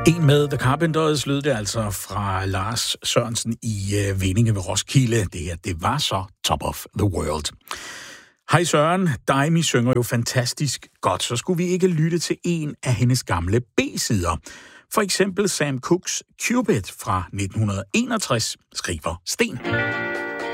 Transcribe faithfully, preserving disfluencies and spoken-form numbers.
En med The Carpenters lød det altså fra Lars Sørensen i uh, Vindinge ved Roskilde. Det her, det var så Top of the World. Hej Søren, Daimi synger jo fantastisk godt, så skulle vi ikke lytte til en af hendes gamle B-sider. For eksempel Sam Cooke's Cupid fra nitten enogtres, skriver Sten.